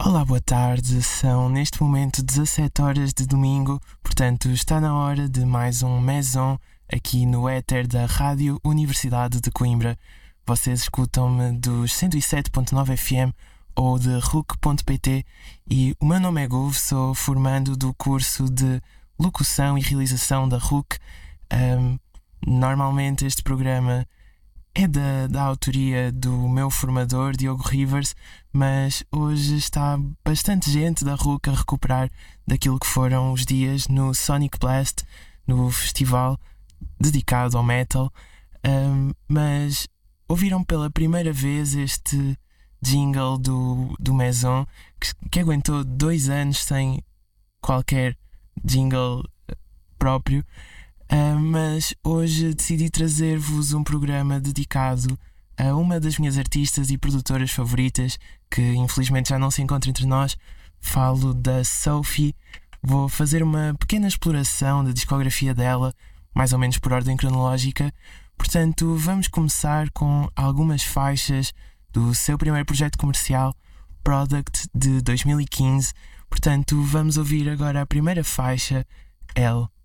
Olá, boa tarde. São neste momento 17 horas de domingo, portanto está na hora de mais um Maison aqui no éter da Rádio Universidade de Coimbra. Vocês escutam-me dos 107.9 FM ou de RUC.pt e o meu nome é Gouve, sou formando do curso de Locução e Realização da RUC. Normalmente este programa é da autoria do meu formador, Diogo Rivers, mas hoje está bastante gente da RUC a recuperar daquilo que foram os dias no Sonic Blast, no festival dedicado ao metal. Mas ouviram pela primeira vez este jingle do Maison, que aguentou 2 anos sem qualquer jingle próprio. Mas hoje decidi trazer-vos um programa dedicado a uma das minhas artistas e produtoras favoritas, que infelizmente já não se encontra entre nós. Falo da Sophie. Vou fazer uma pequena exploração da discografia dela, mais ou menos por ordem cronológica. Portanto, vamos começar com algumas faixas do seu primeiro projeto comercial, Product, de 2015. Portanto, vamos ouvir agora a primeira faixa, Elle.